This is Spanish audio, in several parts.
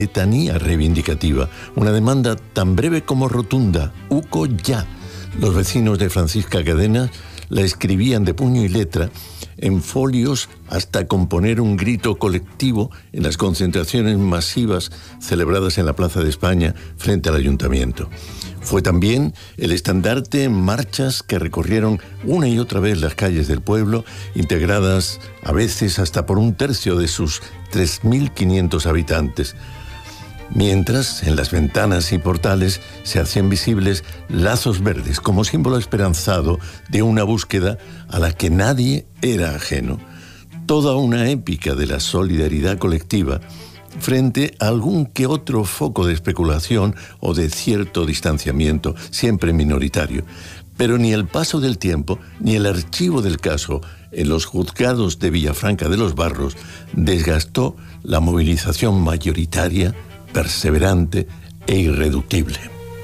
letanía reivindicativa, una demanda tan breve como rotunda: UCO ya. Los vecinos de Francisca Cadenas la escribían de puño y letra en folios hasta componer un grito colectivo en las concentraciones masivas celebradas en la Plaza de España frente al Ayuntamiento. Fue también el estandarte en marchas que recorrieron una y otra vez las calles del pueblo, integradas a veces hasta por un tercio de sus 3.500 habitantes. Mientras, en las ventanas y portales se hacían visibles lazos verdes como símbolo esperanzado de una búsqueda a la que nadie era ajeno. Toda una épica de la solidaridad colectiva frente a algún que otro foco de especulación o de cierto distanciamiento, siempre minoritario. Pero ni el paso del tiempo, ni el archivo del caso en los juzgados de Villafranca de los Barros desgastó la movilización mayoritaria, perseverante e irreductible.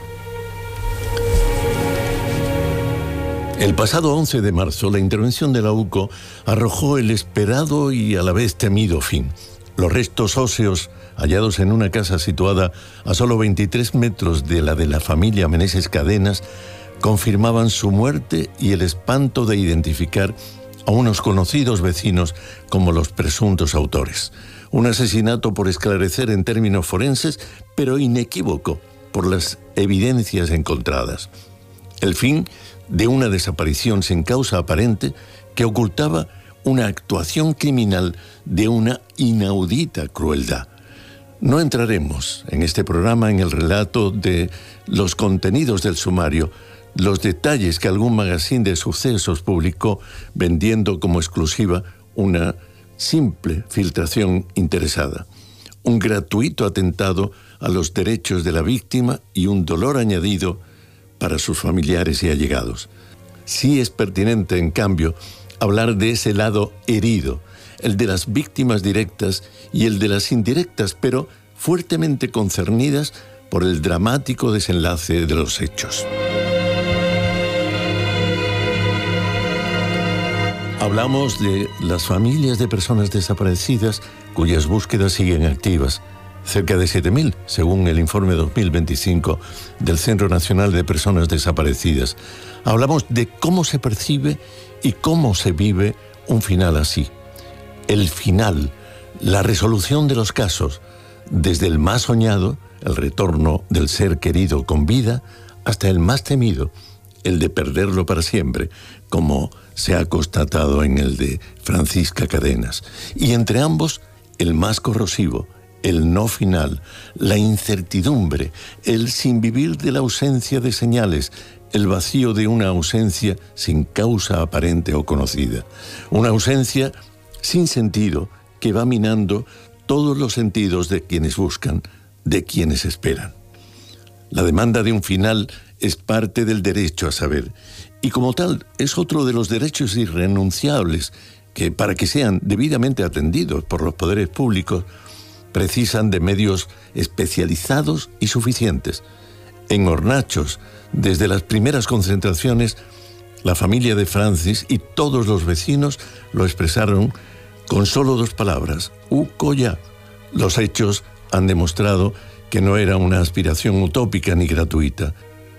El pasado 11 de marzo, la intervención de la UCO arrojó el esperado y a la vez temido fin. Los restos óseos hallados en una casa situada a solo 23 metros de la familia Meneses Cadenas confirmaban su muerte y el espanto de identificar a unos conocidos vecinos como los presuntos autores. Un asesinato por esclarecer en términos forenses, pero inequívoco por las evidencias encontradas. El fin de una desaparición sin causa aparente que ocultaba una actuación criminal de una inaudita crueldad. No entraremos en este programa en el relato de los contenidos del sumario, los detalles que algún magazine de sucesos publicó vendiendo como exclusiva una simple filtración interesada, un gratuito atentado a los derechos de la víctima y un dolor añadido para sus familiares y allegados. Sí es pertinente, en cambio, hablar de ese lado herido, el de las víctimas directas y el de las indirectas, pero fuertemente concernidas por el dramático desenlace de los hechos. Hablamos de las familias de personas desaparecidas cuyas búsquedas siguen activas, cerca de 7.000, según el informe 2025 del Centro Nacional de Personas Desaparecidas. Hablamos de cómo se percibe y cómo se vive un final así. El final, la resolución de los casos, desde el más soñado, el retorno del ser querido con vida, hasta el más temido, el de perderlo para siempre, como se ha constatado en el de Francisca Cadenas. Y entre ambos, el más corrosivo, el no final, la incertidumbre, el sin vivir de la ausencia de señales, el vacío de una ausencia sin causa aparente o conocida. Una ausencia sin sentido que va minando todos los sentidos de quienes buscan, de quienes esperan. La demanda de un final es parte del derecho a saber, y como tal es otro de los derechos irrenunciables que, para que sean debidamente atendidos por los poderes públicos, precisan de medios especializados y suficientes. En Hornachos, desde las primeras concentraciones, la familia de Francis y todos los vecinos lo expresaron con solo 2 palabras: UCO ya. Los hechos han demostrado que no era una aspiración utópica ni gratuita.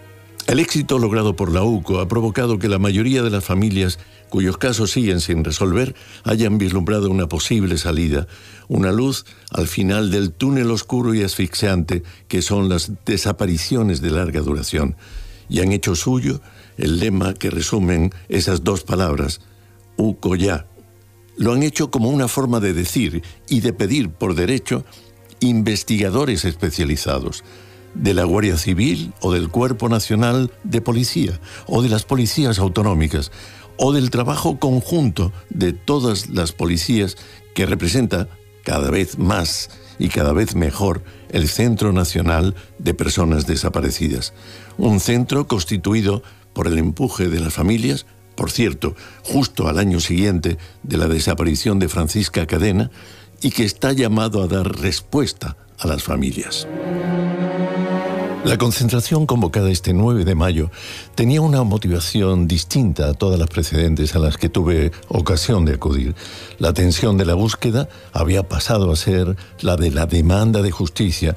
El éxito logrado por la UCO ha provocado que la mayoría de las familias cuyos casos siguen sin resolver hayan vislumbrado una posible salida, una luz al final del túnel oscuro y asfixiante que son las desapariciones de larga duración, y han hecho suyo el lema que resumen esas 2 palabras: UCO ya. Lo han hecho como una forma de decir y de pedir por derecho investigadores especializados, de la Guardia Civil o del Cuerpo Nacional de Policía o de las policías autonómicas o del trabajo conjunto de todas las policías que representa cada vez más y cada vez mejor el Centro Nacional de Personas Desaparecidas. Un centro constituido por el empuje de las familias, por cierto, justo al año siguiente de la desaparición de Francisca Cadena, y que está llamado a dar respuesta a las familias. La concentración convocada este 9 de mayo tenía una motivación distinta a todas las precedentes a las que tuve ocasión de acudir. La tensión de la búsqueda había pasado a ser la de la demanda de justicia